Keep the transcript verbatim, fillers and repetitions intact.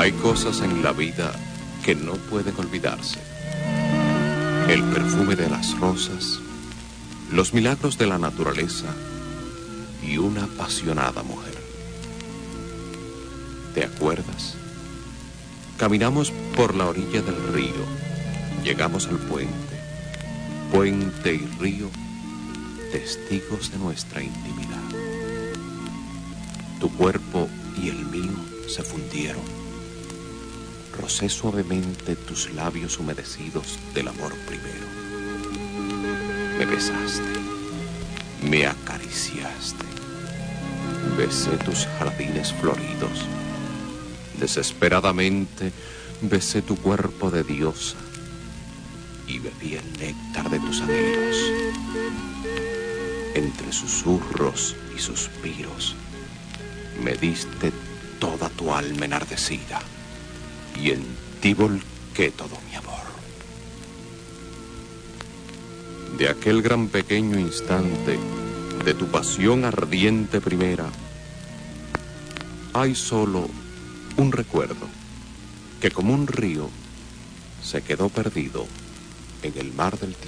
Hay cosas en la vida que no pueden olvidarse. El perfume de las rosas, los milagros de la naturaleza y una apasionada mujer. ¿Te acuerdas? Caminamos por la orilla del río, llegamos al puente, puente y río, testigos de nuestra intimidad. Tu cuerpo y el mío se fundieron. Rocé suavemente tus labios humedecidos del amor primero. Me besaste, me acariciaste, besé tus jardines floridos. Desesperadamente besé tu cuerpo de diosa y bebí el néctar de tus anhelos. Entre susurros y suspiros me diste toda tu alma enardecida y en ti volqué todo mi amor. De aquel gran pequeño instante de tu pasión ardiente primera, hay solo un recuerdo que como un río se quedó perdido en el mar del tiempo.